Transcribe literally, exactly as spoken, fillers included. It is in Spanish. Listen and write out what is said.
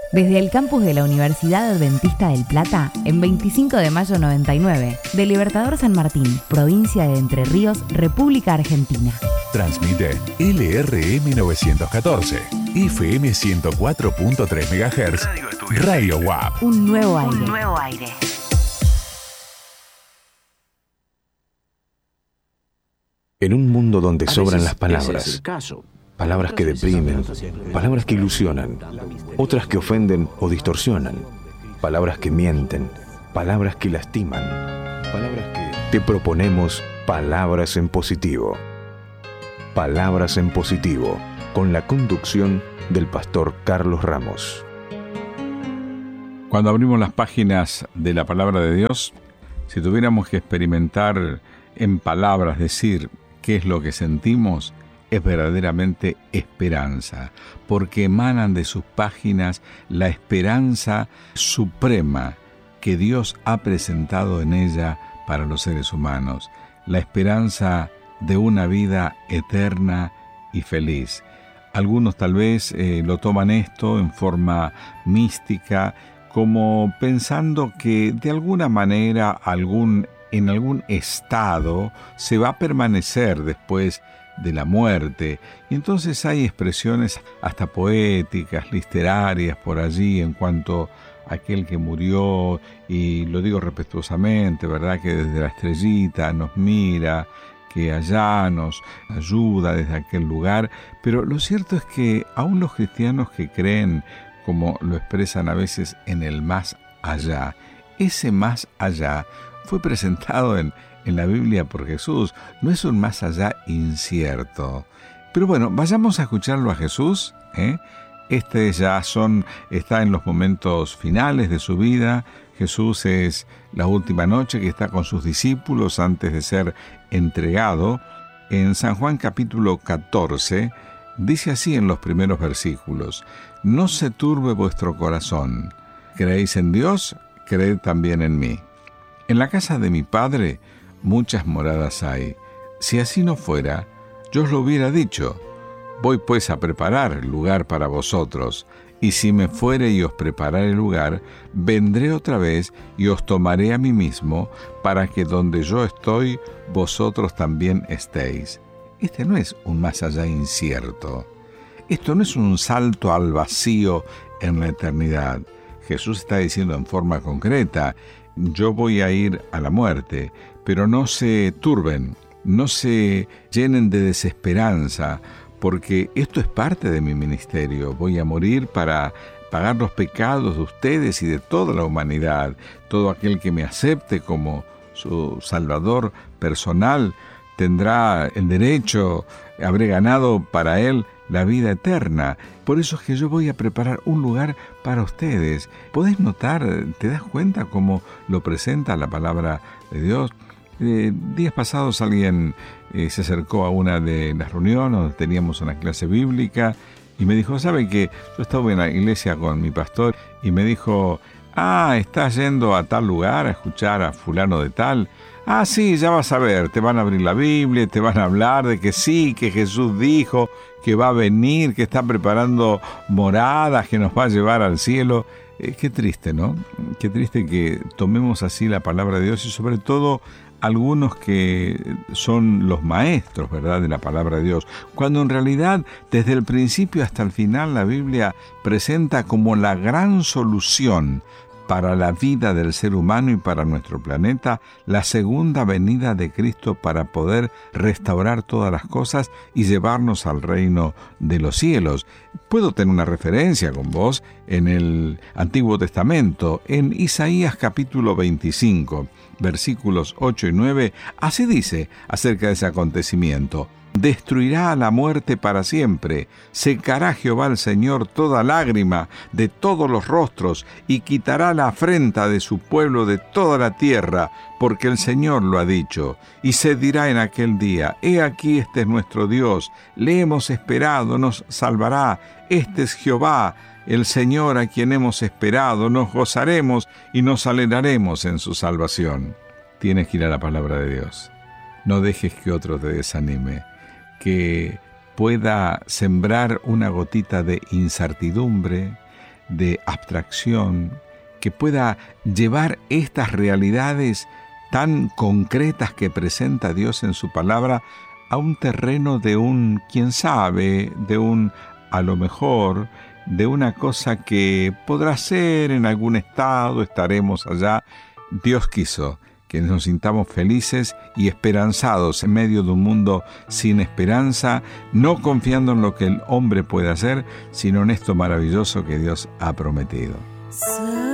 Desde el campus de la Universidad Adventista del Plata, en veinticinco de mayo noventa y nueve, de Libertador San Martín, provincia de Entre Ríos, República Argentina. Transmite L R M novecientos catorce, F M ciento cuatro punto tres megahertz, Radio U A P. Un nuevo aire. Un nuevo aire. En un mundo donde A sobran veces las palabras, ese es el caso. palabras que deprimen, palabras que ilusionan, otras que ofenden o distorsionan, palabras que mienten, palabras que lastiman, palabras que... Te proponemos Palabras en Positivo. Palabras en Positivo, con la conducción del pastor Carlos Ramos. Cuando abrimos las páginas de la Palabra de Dios, si tuviéramos que experimentar en palabras, decir qué es lo que sentimos, es verdaderamente esperanza, porque emanan de sus páginas la esperanza suprema que Dios ha presentado en ella para los seres humanos, la esperanza de una vida eterna y feliz. Algunos tal vez eh, lo toman esto en forma mística, como pensando que de alguna manera algún, en algún estado se va a permanecer después de la muerte, y entonces hay expresiones hasta poéticas, literarias por allí en cuanto a aquel que murió, y lo digo respetuosamente, ¿verdad?, que desde la estrellita nos mira, que allá nos ayuda desde aquel lugar, pero lo cierto es que aún los cristianos que creen, como lo expresan a veces, en el más allá, ese más allá fue presentado en en la Biblia por Jesús, no es un más allá incierto. Pero bueno, vayamos a escucharlo a Jesús, ¿eh? Este ya son, está en los momentos finales de su vida. Jesús es la última noche que está con sus discípulos antes de ser entregado. En San Juan capítulo catorce, dice así en los primeros versículos: no se turbe vuestro corazón. ¿Creéis en Dios? Creed también en mí. En la casa de mi Padre muchas moradas hay. Si así no fuera, yo os lo hubiera dicho. Voy pues a preparar lugar para vosotros, y si me fuere y os preparare lugar, vendré otra vez y os tomaré a mí mismo, para que donde yo estoy, vosotros también estéis. Este no es un más allá incierto. Esto no es un salto al vacío en la eternidad. Jesús está diciendo en forma concreta: yo voy a ir a la muerte, pero no se turben, no se llenen de desesperanza, porque esto es parte de mi ministerio. Voy a morir para pagar los pecados de ustedes y de toda la humanidad. Todo aquel que me acepte como su Salvador personal tendrá el derecho, habré ganado para él la vida eterna. Por eso es que yo voy a preparar un lugar para ustedes. ¿Podés notar, te das cuenta cómo lo presenta la palabra de Dios? Eh, días pasados alguien eh, se acercó a una de las reuniones donde teníamos una clase bíblica y me dijo: ¿sabe qué? Yo estaba en la iglesia con mi pastor y me dijo: ah, ¿estás yendo a tal lugar a escuchar a fulano de tal? Ah, sí, ya vas a ver, te van a abrir la Biblia, te van a hablar de que sí, que Jesús dijo que va a venir, que está preparando moradas, que nos va a llevar al cielo. Eh, qué triste, ¿no? Qué triste que tomemos así la palabra de Dios, y sobre todo algunos que son los maestros, ¿verdad?, de la palabra de Dios, cuando en realidad desde el principio hasta el final la Biblia presenta como la gran solución para la vida del ser humano y para nuestro planeta la segunda venida de Cristo para poder restaurar todas las cosas y llevarnos al reino de los cielos. Puedo tener una referencia con vos en el Antiguo Testamento, en Isaías capítulo veinticinco, versículos ocho y nueve, así dice acerca de ese acontecimiento: destruirá a la muerte para siempre, secará Jehová el Señor toda lágrima de todos los rostros, y quitará la afrenta de su pueblo de toda la tierra, porque el Señor lo ha dicho. Y se dirá en aquel día: he aquí, este es nuestro Dios, le hemos esperado, nos salvará, este es Jehová, el Señor a quien hemos esperado, nos gozaremos y nos alegraremos en su salvación. Tienes que ir a la palabra de Dios. No dejes que otro te desanime, que pueda sembrar una gotita de incertidumbre, de abstracción, que pueda llevar estas realidades tan concretas que presenta Dios en su palabra a un terreno de un quién sabe, de un a lo mejor, de una cosa que podrá ser en algún estado, estaremos allá. Dios quiso que nos sintamos felices y esperanzados en medio de un mundo sin esperanza, no confiando en lo que el hombre puede hacer, sino en esto maravilloso que Dios ha prometido.